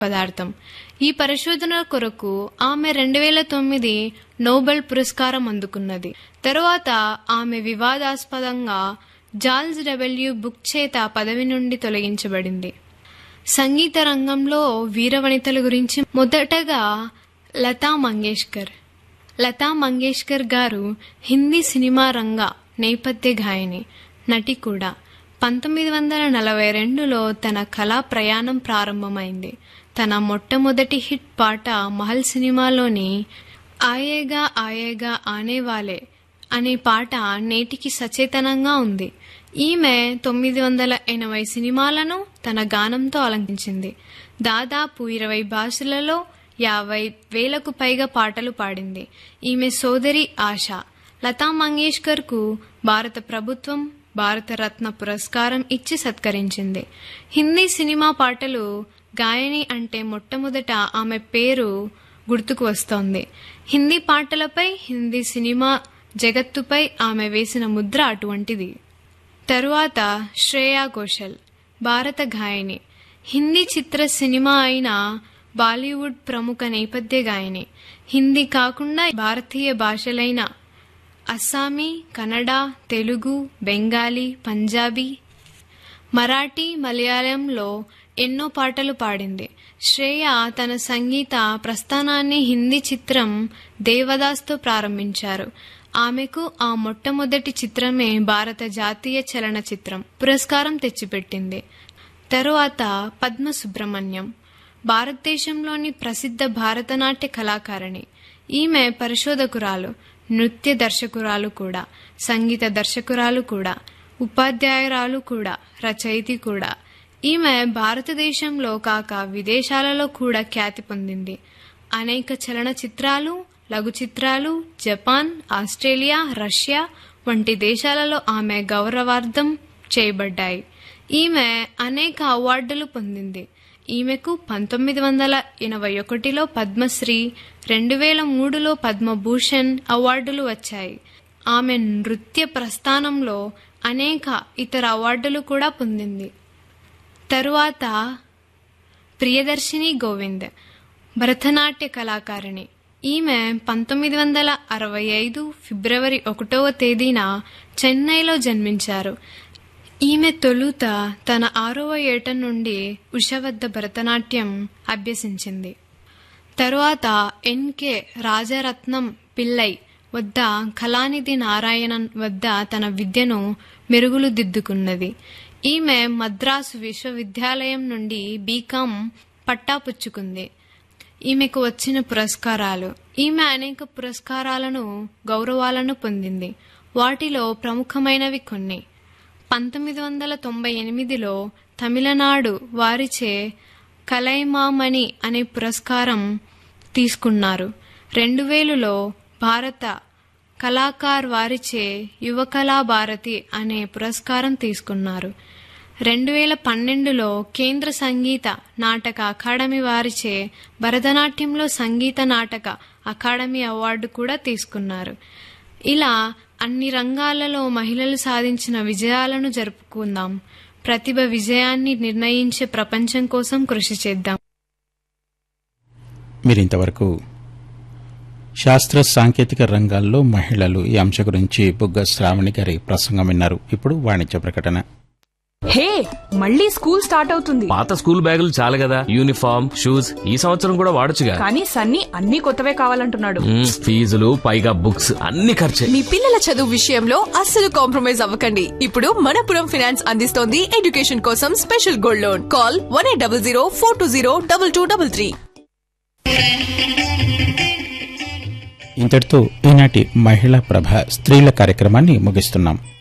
పదార్థం. ఈ పరిశోధన కొరకు ఆమె 2009 నోబెల్ పురస్కారం అందుకున్నది. తరువాత ఆమె వివాదాస్పదంగా జార్జ్ డబ్ల్యూ బుక్ చేత పదవి నుండి తొలగించబడింది. సంగీత రంగంలో వీరవనితల గురించి మొదటగా లతా మంగేష్కర్. లతా మంగేష్కర్ గారు హిందీ సినిమా రంగ నేపథ్య గాయని, నటి కూడా. 1942లో తన కళా ప్రయాణం ప్రారంభమైంది. తన మొట్టమొదటి హిట్ పాట మహల్ సినిమాలోని ఆయేగా ఆయేగా ఆనేవాలే అనే పాట నేటికి సచేతనంగా ఉంది. ఈమె 980 సినిమాలను తన గానంతో అలంకరించింది. దాదాపు 20 భాషలలో 50,000కు పైగా పాటలు పాడింది. ఈమె సోదరి ఆశ. లతా మంగేష్కర్ కు భారత ప్రభుత్వం భారతరత్న పురస్కారం ఇచ్చి సత్కరించింది. హిందీ సినిమా పాటలు గాయని అంటే మొట్టమొదట ఆమె పేరు గుర్తుకు వస్తోంది. హిందీ పాటలపై, హిందీ సినిమా జగత్తుపై ఆమె వేసిన ముద్ర అటువంటిది. తరువాత శ్రేయా ఘోషల్, భారత గాయని. హిందీ చిత్ర సినిమా అయిన బాలీవుడ్ ప్రముఖ నేపథ్య గాయని. హిందీ కాకుండా భారతీయ భాషలైన అస్సామీ, కన్నడ, తెలుగు, బెంగాలీ, పంజాబీ, మరాఠీ, మలయాళంలో ఎన్నో పాటలు పాడింది. శ్రేయ తన సంగీత ప్రస్థానాన్ని హిందీ చిత్రం దేవదాస్తో ప్రారంభించారు. ఆమెకు ఆ మొట్టమొదటి చిత్రమే భారత జాతీయ చలనచిత్రం పురస్కారం తెచ్చిపెట్టింది. తరువాత పద్మ సుబ్రహ్మణ్యం, భారతదేశంలోని ప్రసిద్ధ భరతనాట్య కళాకారిణి. ఈమె పరిశోధకురాలు, నృత్య దర్శకురాలు కూడా, సంగీత దర్శకురాలు కూడా, ఉపాధ్యాయురాలు కూడా, రచయితి కూడా. ఈమె భారతదేశంలో కాక విదేశాలలో కూడా ఖ్యాతి పొందింది. అనేక చలనచిత్రాలు, లఘు చిత్రాలు జపాన్, ఆస్ట్రేలియా, రష్యా వంటి దేశాలలో ఆమె గౌరవార్థం చేయబడ్డాయి. ఈమె అనేక అవార్డులు పొందింది. ఈమెకు 1981లో పద్మశ్రీ, 2003లో పద్మభూషణ్ అవార్డులు వచ్చాయి. ఆమె నృత్య ప్రస్థానంలో అనేక ఇతర అవార్డులు కూడా పొందింది. తరువాత ప్రియదర్శిని గోవింద్, భరతనాట్య కళాకారిణి. ఈమె 1965 ఫిబ్రవరి 1వ తేదీన చెన్నైలో జన్మించారు. ఈమె తొలుత తన 6వ ఏట నుండి ఉష వద్ద భరతనాట్యం అభ్యసించింది. తరువాత ఎన్కే రాజరత్నం పిల్లై వద్ద, కళానిధి నారాయణన్ వద్ద తన విద్యను మెరుగులు దిద్దుకున్నది. ఈమె మద్రాసు విశ్వవిద్యాలయం నుండి బీకాం పట్టా పుచ్చుకుంది. ఈమెకు వచ్చిన పురస్కారాలు. ఈమె అనేక పురస్కారాలను, గౌరవాలను పొందింది. వాటిలో ప్రముఖమైనవి కొన్ని. 1998లో తమిళనాడు వారిచే కలైమామణి అనే పురస్కారం తీసుకున్నారు. 2000లో భారత కళాకార్ వారిచే యువకళా భారతి అనే పురస్కారం తీసుకున్నారు. 2012లో కేంద్ర సంగీత నాటక అకాడమీ వారిచే భరతనాట్యంలో సంగీత నాటక అకాడమీ అవార్డు కూడా తీసుకున్నారు. ఇలా అన్ని రంగాలలో మహిళలు సాధించిన విజయాలను జరుపుకుందాం. ప్రతిభ విజయాన్ని నిర్ణయించే ప్రపంచం కోసం కృషి చేద్దాం. మీరింతవరకు శాస్త్ర సాంకేతిక రంగాల్లో మహిళలు ఈ అంశం గురించి బుగ్గ శ్రావణి గారి ప్రసంగం విన్నారు. ఇప్పుడు వాణిజ్య ప్రకటన. హే, మళ్ళీ స్కూల్ స్టార్ట్ అవుతుంది. పాత స్కూల్ బ్యాగులు చాలు కదా, యూనిఫామ్, షూస్ ఈ సంవత్సరం కూడా వాడొచ్చుగా. కానీ సన్నీ అన్ని కొత్తవే కావాలంటున్నాడు. ఫీజులు పైగా బుక్స్ అన్ని ఖర్చే. మీ పిల్లల చదువు విషయంలో అస్సలు కాంప్రమైజ్ అవ్వకండి. ఇప్పుడు మనపురం ఫైనాన్స్ అందిస్తోంది ఎడ్యుకేషన్ కోసం స్పెషల్ గోల్డ్ లోన్. కాల్ 1800-420-2233. ఇంతటితో ఈనాటి మహిళా ప్రభ స్త్రీల కార్యక్రమాన్ని ముగిస్తున్నాం.